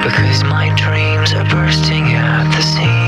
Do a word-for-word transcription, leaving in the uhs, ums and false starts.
because my dreams are bursting at the seams.